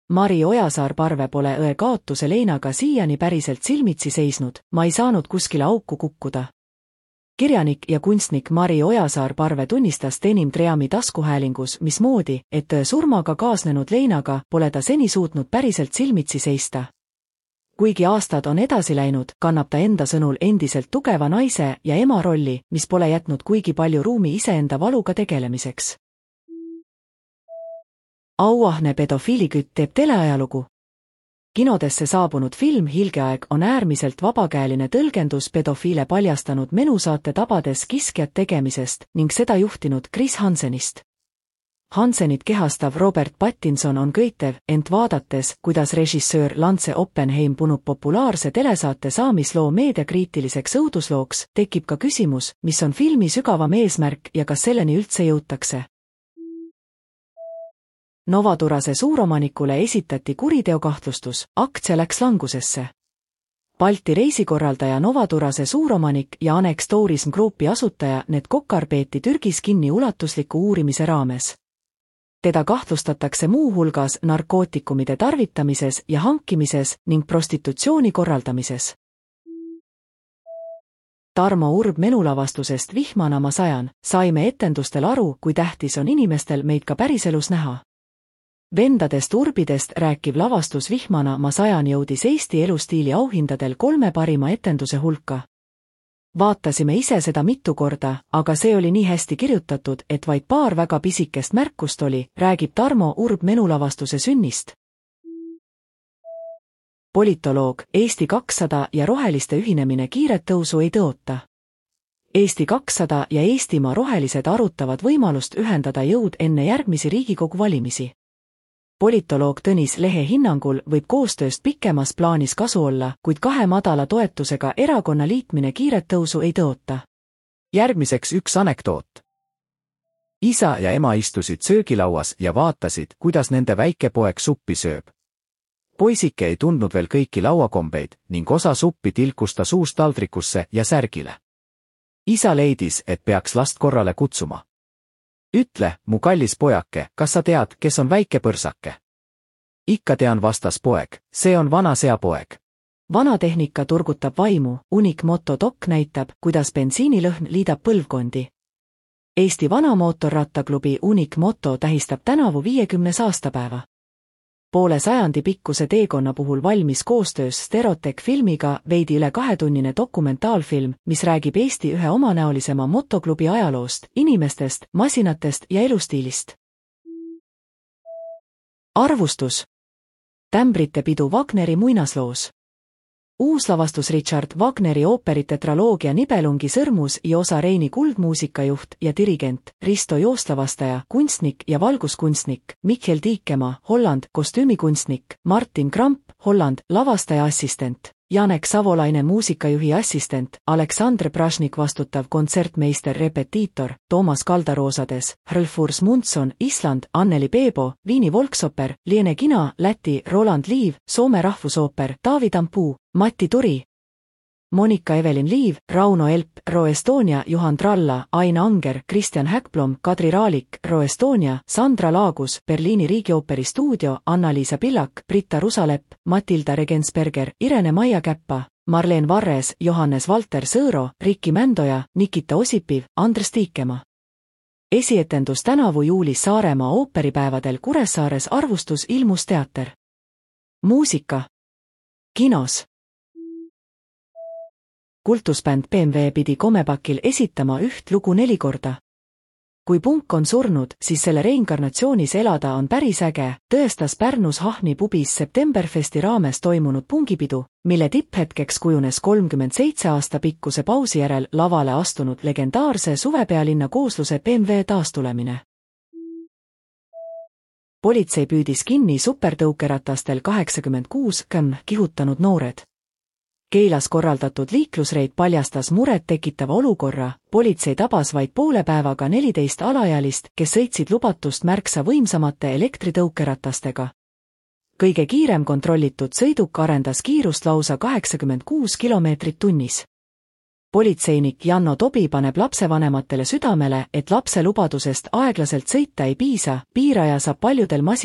Mari Ojasaar-Parve pole õe kaotuse Leinaga siiani päriselt silmitsi seisnud, ma ei saanud kuskile auku kukkuda. Kirjanik ja kunstnik Mari Ojasaar-Parve tunnistas Denim Dreami taskuhäälingus, mismoodi, et õe surmaga kaasnenud Leinaga pole ta seni suutnud päriselt silmitsi seista. Kuigi aastad on edasi läinud, kannab ta enda sõnul endiselt tugeva naise ja ema rolli, mis pole jätnud kuigi palju ruumi iseenda valuga tegelemiseks. Auahne pedofiilikütt teeb teleajalugu. Kinodesse saabunud film Hilgeaeg on äärmiselt vabakäeline tõlgendus pedofiile paljastanud menusaate tabades kiskjat tegemisest ning seda juhtinud Chris Hansenist. Hansenit kehastav Robert Pattinson on köitev, ent vaadates, kuidas režissöör Lance Oppenheim punub populaarse telesaate saamisloo meediakriitiliseks õuduslooks, tekib ka küsimus, mis on filmi sügavam eesmärk ja kas selleni üldse jõutakse. Novaturase suuromanikule esitati kuriteokahtlustus, aktsia läks langusesse. Balti reisikorraldaja Novaturase suuromanik ja Annex Tourism Groupi asutaja Need Kokar peeti Türgis kinni ulatusliku uurimise raames. Teda kahtlustatakse muu hulgas narkootikumide tarvitamises ja hankimises ning prostitutsiooni korraldamises. Tarmo Urb menulavastusest Vihmana ma sajan, saime etendustel aru, kui tähtis on inimestel meid ka päriselus näha. Vendadest Urbidest rääkiv lavastus Vihmana ma sajan jõudis Eesti elustiili auhindadel 3 parima etenduse hulka. Vaatasime ise seda mitu korda, aga see oli nii hästi kirjutatud, et vaid paar väga pisikest märkust oli, räägib Tarmo Urb menulavastuse sünnist. Politoloog, Eesti 200 ja roheliste ühinemine kiiret tõusu ei tõota. Eesti 200 ja Eestimaa rohelised arutavad võimalust ühendada jõud enne järgmisi Riigikogu valimisi. Politoloog Tõnis Lehe hinnangul võib koostööst pikemas plaanis kasu olla, kuid 2 madala toetusega erakonna liitmine kiiret tõusu ei tõota. Järgmiseks üks anekdoot. Isa ja ema istusid söögilauas ja vaatasid, kuidas nende väike poeg suppi sööb. Poisike ei tundnud veel kõiki lauakombeid ning osa suppi tilkus ta suust taldrikusse ja särgile. Isa leidis, et peaks last korrale kutsuma. Ütle, mu kallis pojake, kas sa tead, kes on väike põrsake? Ikka tean, vastas poeg, see on vana seapoeg. Vanatehnika turgutab vaimu, Unique Moto Doc näitab, kuidas bensiinilõhn liidab põlvkondi. Eesti vanamootorrattaklubi Unique Moto tähistab tänavu 50. aastapäeva. Poole sajandi pikkuse teekonna puhul valmis koostöös Sterotech filmiga veidi üle 2-tunnine dokumentaalfilm, mis räägib Eesti ühe omanäolisema motoklubi ajaloost, inimestest, masinatest ja elustiilist. Arvustus. Tämbrite pidu Wagneri muinasloos. Uuslavastus Richard Wagneri ooperite traloogia Nibelungi sõrmus ja osa Reini kuldmuusikajuht ja dirigent, Risto Joostlavastaja, kunstnik ja valguskunstnik, Michel Tiikemaa, Holland, kostüümikunstnik, Martin Kramp, Holland, lavastaja assistent, Janek Savolaine muusikajuhi assistent, Aleksandr Prašnik vastutav kontsertmeister repetiitor, Toomas Kaldaroosades, Hrlfurs Mundsson, Island, Anneli Peebo, Viini Volksoper, Liene Kina, Läti, Roland Liiv, Soome rahvusooper, Taavi Tampuu, Matti Turi, Monika Evelin Liiv, Rauno Elp, Ro Estonia, Juhan Tralla, Ain Anger, Kristjan Häkblom, Kadri Raalik, Ro Estonia, Sandra Laagus, Berliini Riigiooperi stuudio, Anna-Liisa Pillak, Britta Rusalepp, Matilda Regensberger, Irene Maia Käppa, Marleen Varres, Johannes Valter Sõõro, Rikki Mändoja, Nikita Osipiv, Andres Tiikemaa. Esietendus tänavu juulis Saaremaa ooperipäevadel Kuressaares Arvustus ilmus teater. Muusika. Kinos. Kultusbänd BMW pidi Komepakil esitama üht lugu 4 korda. Kui punk on surnud, siis selle reinkarnatsioonis elada on päris äge, tõestas Pärnus Hahni pubis Septemberfesti raames toimunud pungipidu, mille tipphetkeks kujunes 37 aasta pikkuse pausi järel lavale astunud legendaarse suvepealinna koosluse BMW taastulemine. Politsei püüdis kinni supertõukeratastel 86 km kihutanud noored. Keilas korraldatud liiklusreid paljastas muret tekitava olukorra, politsei tabas vaid poole päevaga 14 alaealist, kes sõitsid lubatust märksa võimsamate elektritõukeratastega. Kõige kiirem kontrollitud sõiduk arendas kiirust lausa 86 kilomeetrit tunnis. Politseinik Janno Tobi paneb lapsevanematele südamele, et lapse lubadusest aeglaselt sõita ei piisa, piiraja saab paljudel